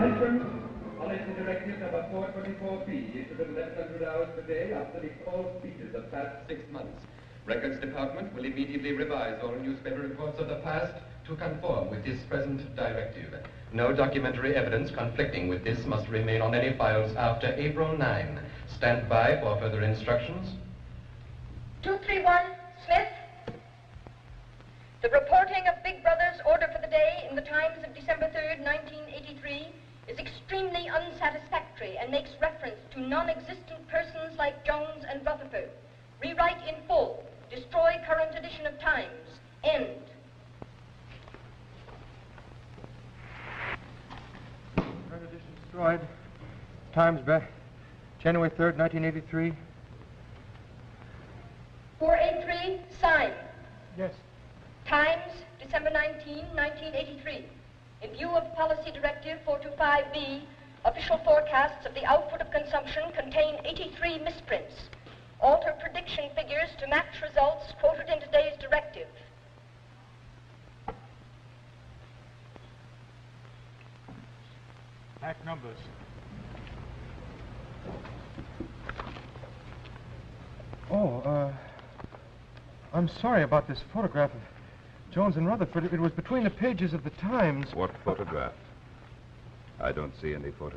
Attention! Policy Directive number 424B, issued at 1100 hours per day after the all speeches of past 6 months. Records Department will immediately revise all newspaper reports of the past to conform with this present directive. No documentary evidence conflicting with this must remain on any files after April 9. Stand by for further instructions. 231, Smith. The reporting of Big Brother's order for the day in the Times of December 3rd, 1983 is extremely unsatisfactory and makes reference to non-existent persons like Jones and Rutherford. Rewrite in full. Destroy current edition of Times. End. Current edition destroyed. Times back. January 3rd, 1983. 483, sign. Yes. Times, December 19, 1983. In view of Policy Directive 425B, official forecasts of the output of consumption contain 83 misprints. Alter prediction figures to match results quoted in today's directive. Back numbers. I'm sorry about this photograph of Jones and Rutherford. It was between the pages of the Times. What photograph? I don't see any photograph.